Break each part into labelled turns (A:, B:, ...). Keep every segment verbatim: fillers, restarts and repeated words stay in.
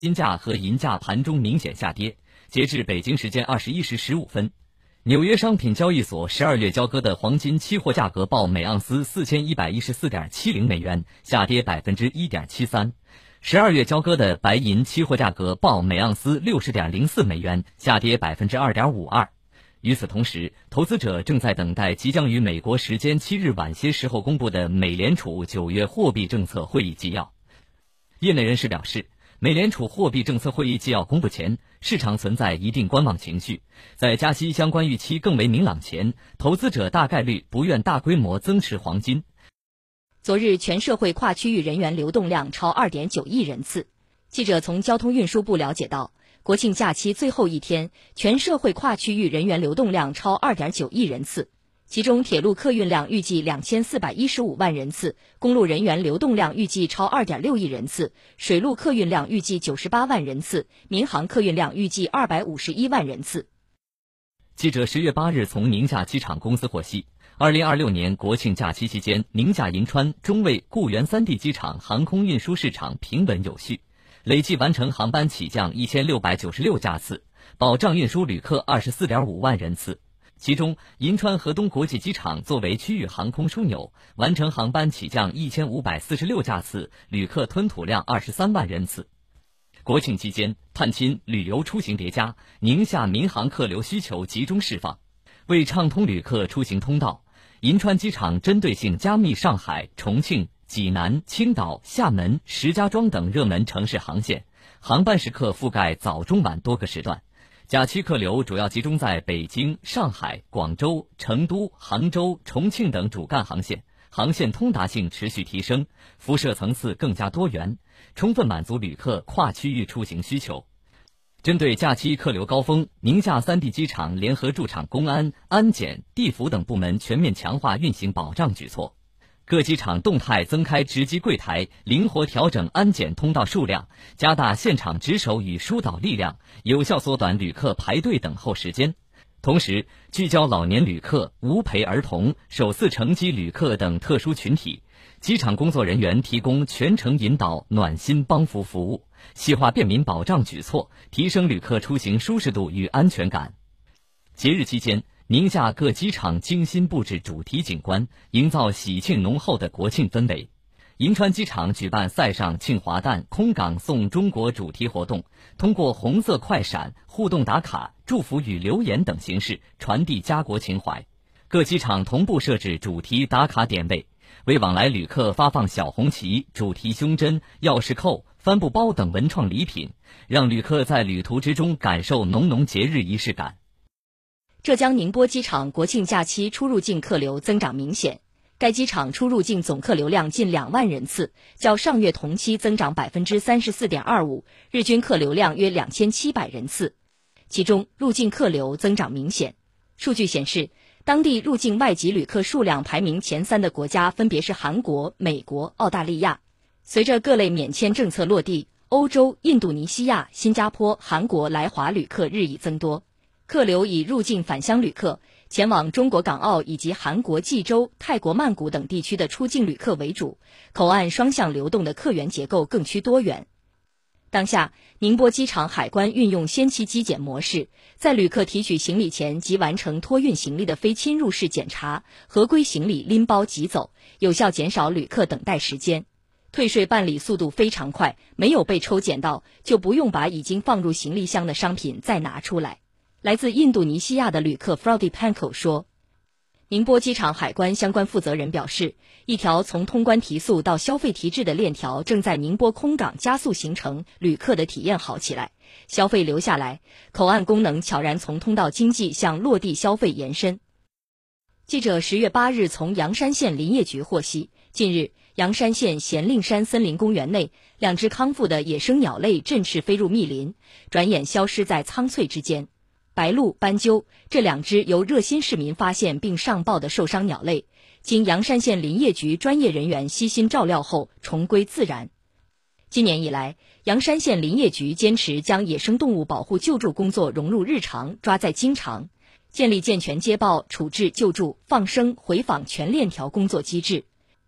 A: 金价和银价盘中明显下跌。截至北京时间二十一时十五分，纽约商品交易所十二月交割的黄金期货价格报每盎司四千一百一十四点七零美元，下跌百分之一点七三。十二月交割的白银期货价格报每盎司六十点零四美元，下跌百分之二点五二。与此同时，投资者正在等待即将于美国时间七日晚些时候公布的美联储九月货币政策会议纪要。业内人士表示，美联储货币政策会议纪要公布前，市场存在一定观望情绪，在加息相关预期更为明朗前，投资者大概率不愿大规模增持黄金。
B: 昨日全社会跨区域人员流动量超 二点九亿人次。记者从交通运输部了解到，国庆假期最后一天，全社会跨区域人员流动量超 二点九亿人次。其中铁路客运量预计两千四百一十五万人次，公路人员流动量预计超 二点六亿人次，水路客运量预计九十八万人次，民航客运量预计二百五十一万人次。
A: 记者十月八日从宁夏机场公司获悉，二零二六年国庆假期期间，宁夏银川、中卫、固原三地机场航空运输市场平稳有序，累计完成航班起降一千六百九十六架次，保障运输旅客 二十四点五万人次。其中，银川河东国际机场作为区域航空枢纽，完成航班起降一千五百四十六架次，旅客吞吐量二十三万人次。国庆期间，探亲、旅游出行叠加，宁夏民航客流需求集中释放。为畅通旅客出行通道，银川机场针对性加密上海、重庆、济南、青岛、厦门、石家庄等热门城市航线，航班时刻覆盖早中晚多个时段。假期客流主要集中在北京、上海、广州、成都、杭州、重庆等主干航线，航线通达性持续提升，辐射层次更加多元，充分满足旅客跨区域出行需求。针对假期客流高峰，宁夏三地机场联合驻场公安、安检、地服等部门全面强化运行保障举措。各机场动态增开值机柜台，灵活调整安检通道数量，加大现场值守与疏导力量，有效缩短旅客排队等候时间。同时，聚焦老年旅客、无陪儿童、首次乘机旅客等特殊群体，机场工作人员提供全程引导、暖心帮扶服务，细化便民保障举措，提升旅客出行舒适度与安全感。节日期间，宁夏各机场精心布置主题景观，营造喜庆浓厚的国庆氛围。银川机场举办赛上庆华诞、空港送中国主题活动，通过红色快闪、互动打卡、祝福语留言等形式传递家国情怀。各机场同步设置主题打卡点位，为往来旅客发放小红旗、主题胸针、钥匙扣、帆布包等文创礼品，让旅客在旅途之中感受浓浓节日仪式感。
B: 浙江宁波机场国庆假期出入境客流增长明显，该机场出入境总客流量近两万人次，较上月同期增长 百分之三十四点二五， 日均客流量约两千七百人次。其中入境客流增长明显。数据显示，当地入境外籍旅客数量排名前三的国家分别是韩国、美国、澳大利亚。随着各类免签政策落地，欧洲、印度尼西亚、新加坡、韩国来华旅客日益增多。客流以入境返乡旅客、前往中国港澳以及韩国济州、泰国曼谷等地区的出境旅客为主，口岸双向流动的客源结构更趋多元。当下，宁波机场海关运用先期机检模式，在旅客提取行李前即完成托运行李的非侵入式检查，合规行李拎包即走，有效减少旅客等待时间。退税办理速度非常快，没有被抽检到，就不用把已经放入行李箱的商品再拿出来。来自印度尼西亚的旅客 Frody Panko 说，宁波机场海关相关负责人表示，一条从通关提速到消费提质的链条正在宁波空港加速形成，旅客的体验好起来，消费留下来，口岸功能悄然从通道经济向落地消费延伸。记者十月八日从阳山县林业局获悉，近日阳山县咸令山森林公园内，两只康复的野生鸟类振翅飞入密林，转眼消失在苍翠之间。白鹭、斑鸠这两只由热心市民发现并上报的受伤鸟类，经阳山县林业局专业人员悉心照料后重归自然。今年以来，阳山县林业局坚持将野生动物保护救助工作融入日常，抓在经常，建立健全接报、处置、救助、放生、回访全链条工作机制。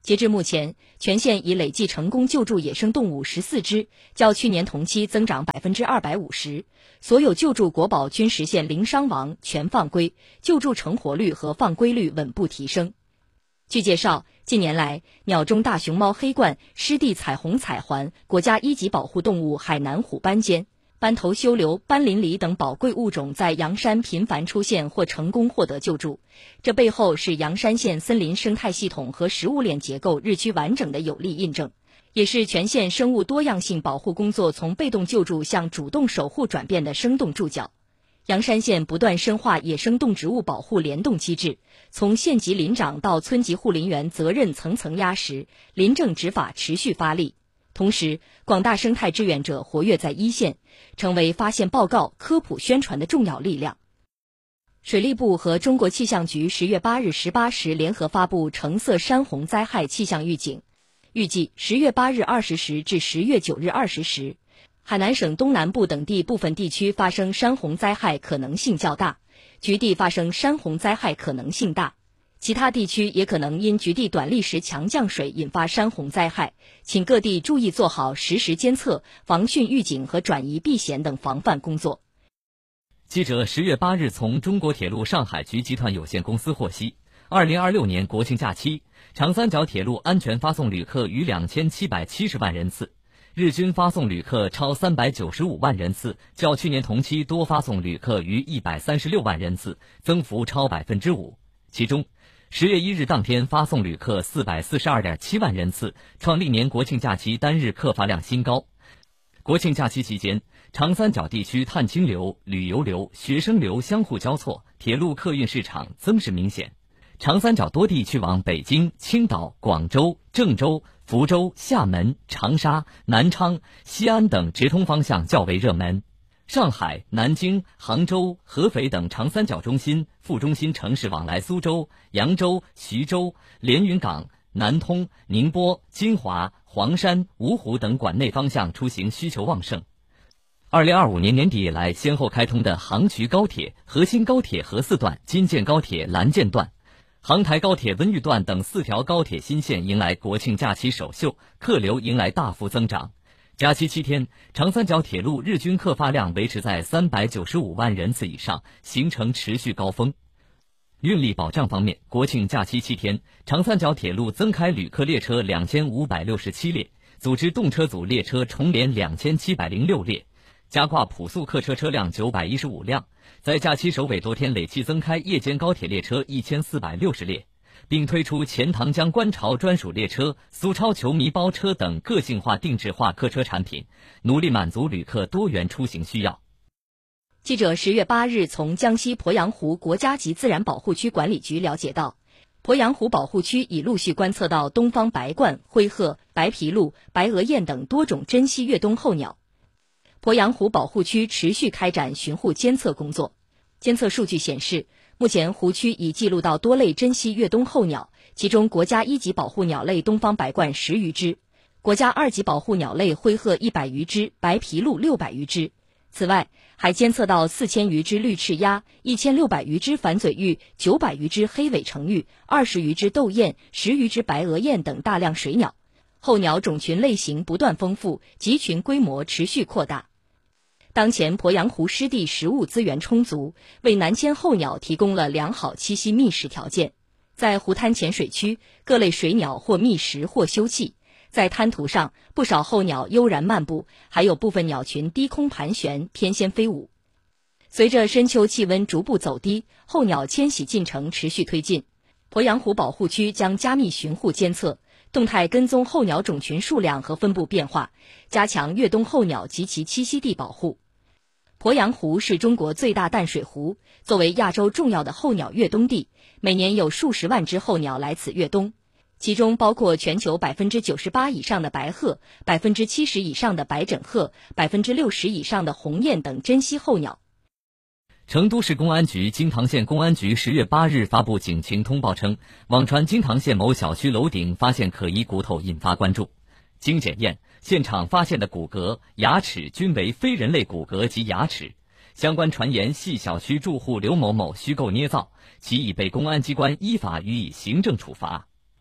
B: 截至目前，全县已累计成功救助野生动物十四只，较去年同期增长百分之二百五十。所有救助国宝均实现零伤亡、全放归，救助成活率和放归率稳步提升。据介绍，近年来，鸟中大熊猫黑冠、湿地彩虹彩环、国家一级保护动物海南虎斑尖、斑头修瘤、斑鳞狸等宝贵物种在阳山频繁出现或成功获得救助，这背后是阳山县森林生态系统和食物链结构日趋完整的有力印证，也是全县生物多样性保护工作从被动救助向主动守护转变的生动注脚。阳山县不断深化野生动植物保护联动机制，从县级林长到村级护林员责任层层压实，林政执法持续发力。同时，广大生态志愿者活跃在一线，成为发现报告、科普宣传的重要力量。水利部和中国气象局十月八日十八时联合发布橙色山洪灾害气象预警，预计十月八日二十时至十月九日二十时，海南省东南部等地部分地区发生山洪灾害可能性较大，局地发生山洪灾害可能性大。其他地区也可能因局地短历时强降水引发山洪灾害，请各地注意做好实时监测、防汛预警和转移避险等防范工作。
A: 记者十月八日从中国铁路上海局集团有限公司获悉，二零二六年国庆假期，长三角铁路安全发送旅客逾两千七百七十万人次，日均发送旅客超三百九十五万人次，较去年同期多发送旅客逾一百三十六万人次，增幅超百分之五。其中，十月一日当天发送旅客四百四十二点七万人次，创历年国庆假期单日客发量新高。国庆假期期间，长三角地区探亲流、旅游流、学生流相互交错，铁路客运市场增势明显。长三角多地去往北京、青岛、广州、郑州、福州、厦门、长沙、南昌、西安等直通方向较为热门。上海、南京、杭州、合肥等长三角中心、副中心城市往来苏州、扬州、徐州、连云港、南通、宁波、金华、黄山、芜湖等管内方向出行需求旺盛。二零二五年年底以来先后开通的杭衢高铁、河新高铁河四段、京建高铁蓝建段、杭台高铁温榆段等四条高铁新线迎来国庆假期首秀，客流迎来大幅增长。假期七天，长三角铁路日均客发量维持在三百九十五万人次以上，形成持续高峰。运力保障方面，国庆假期七天，长三角铁路增开旅客列车两千五百六十七列，组织动车组列车重联两千七百零六列，加挂普速客车车辆九百一十五辆，在假期首尾多天累计增开夜间高铁列车一千四百六十列，并推出钱塘江观潮专属列车、苏超球迷包车等个性化定制化客车产品，努力满足旅客多元出行需要。
B: 记者十月八日从江西鄱阳湖国家级自然保护区管理局了解到，鄱阳湖保护区已陆续观测到东方白冠、灰鹤、白皮鹭、白额雁等多种珍稀越冬候鸟。鄱阳湖保护区持续开展巡护监测工作，监测数据显示，目前湖区已记录到多类珍稀越冬候鸟，其中国家一级保护鸟类东方白冠十余只，国家二级保护鸟类灰鹤一百余只，白皮鹭六百余只。此外，还监测到四千余只绿翅鸭、一千六百余只反嘴鹬、九百余只黑尾成鹬、二十余只斗雁、十余只白额雁等大量水鸟，候鸟种群类型不断丰富，集群规模持续扩大。当前鄱阳湖湿地食物资源充足，为南迁候鸟提供了良好栖息觅食条件。在湖滩浅水区，各类水鸟或觅食或休憩。在滩涂上，不少候鸟悠然漫步，还有部分鸟群低空盘旋，翩跹飞舞。随着深秋气温逐步走低，候鸟迁徙进程持续推进。鄱阳湖保护区将加密巡护监测，动态跟踪候鸟种群数量和分布变化，加强越冬候鸟及其栖息地保护。鄱阳湖是中国最大淡水湖，作为亚洲重要的候鸟越冬地，每年有数十万只候鸟来此越冬。其中包括全球百分之九十八以上的白鹤、百分之七十以上的白枕鹤、百分之六十以上的鸿雁等珍稀候鸟。
A: 成都市公安局金堂县公安局十月八日发布警情通报称，网传金堂县某小区楼顶发现可疑骨头，引发关注。经检验，现场发现的骨骼、牙齿均为非人类骨骼及牙齿，相关传言系小区住户刘某某虚构捏造，其已被公安机关依法予以行政处罚。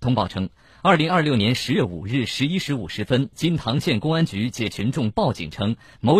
A: 通报称，二零二六年十月五日十一时五十分，金堂县公安局接群众报警称，某